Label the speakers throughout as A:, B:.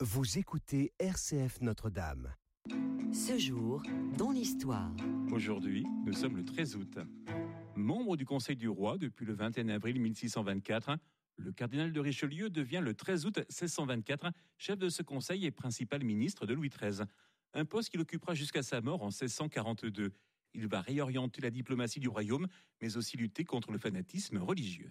A: Vous écoutez RCF Notre-Dame.
B: Ce jour, dans l'histoire.
C: Aujourd'hui, nous sommes le 13 août. Membre du Conseil du Roi depuis le 21 avril 1624, le cardinal de Richelieu devient le 13 août 1624 chef de ce conseil et principal ministre de Louis XIII. Un poste qu'il occupera jusqu'à sa mort en 1642. Il va réorienter la diplomatie du royaume, mais aussi lutter contre le fanatisme religieux.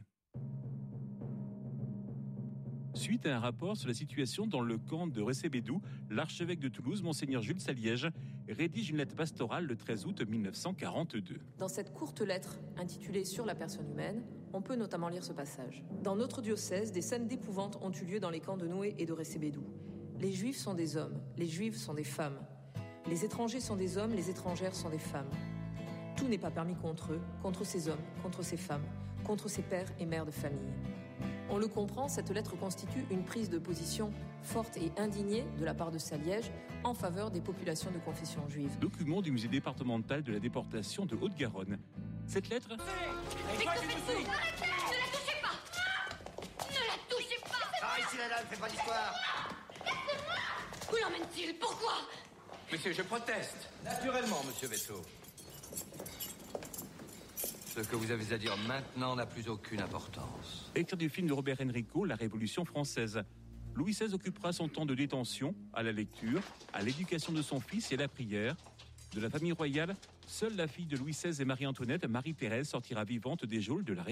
C: Suite à un rapport sur la situation dans le camp de Recébédou, l'archevêque de Toulouse, Monseigneur Jules Saliège, rédige une lettre pastorale le 13 août 1942.
D: Dans cette courte lettre intitulée « Sur la personne humaine », on peut notamment lire ce passage. Dans notre diocèse, des scènes d'épouvante ont eu lieu dans les camps de Noué et de Recébédou. Les Juifs sont des hommes, les Juives sont des femmes. Les étrangers sont des hommes, les étrangères sont des femmes. Tout n'est pas permis contre eux, contre ces hommes, contre ces femmes, contre ces pères et mères de famille. On le comprend, cette lettre constitue une prise de position forte et indignée de la part de Saliège en faveur des populations de confession juive.
C: Document du musée départemental de la déportation de Haute-Garonne. Cette lettre...
E: Arrêtez! Ne la touchez pas! Ne la touchez pas!
F: Ah, ici la dame, fais pas d'histoire!
E: Où l'emmène-t-il? Pourquoi?
F: Monsieur, je proteste.
G: Naturellement, monsieur Vaisseau. Ce que vous avez à dire maintenant n'a plus aucune importance.
C: Extrait du film de Robert Enrico, La Révolution française. Louis XVI occupera son temps de détention à la lecture, à l'éducation de son fils et à la prière. De la famille royale, seule la fille de Louis XVI et Marie-Antoinette, Marie-Thérèse, sortira vivante des geôles de la Révolution.